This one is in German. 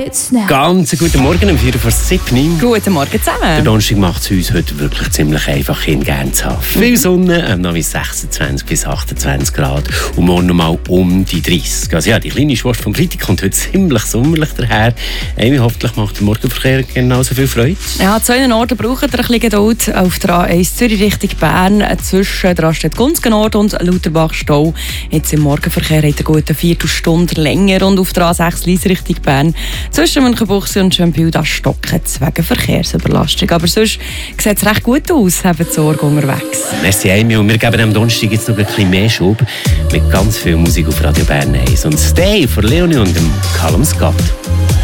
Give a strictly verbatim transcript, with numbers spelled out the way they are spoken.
It's now. Ganz guten Morgen, um vier vor sieben. Guten Morgen zusammen. Der Donnerstag macht es uns heute wirklich ziemlich einfach, in Gern zu haben. Viel Sonne, ähm, noch bis sechsundzwanzig bis achtundzwanzig Grad und morgen noch mal um die dreißig. Also ja, die kleine Schwester vom Freitag kommt heute ziemlich sommerlich daher. Amy, hoffentlich macht der Morgenverkehr genauso viel Freude. Ja, zu einen Orten braucht ihr ein bisschen Geduld. Auf der A eins Zürich Richtung Bern, zwischen der Raststätte Gunzgen-Nord und Lauterbach-Stau. Jetzt im Morgenverkehr hat er gut eine Viertelstunde länger und auf der A sechs Lyss Richtung Bern zwischen Münchenbuchsee und Schönbühl, da stocken es wegen Verkehrsüberlastung. Aber sonst sieht es recht gut aus, haben die Sorge unterwegs. Merci Amy, und wir geben am Donnerstag jetzt noch ein bisschen mehr Schub mit ganz viel Musik auf Radio Bern eins. Und Stay von Leonie und dem Callum Scott.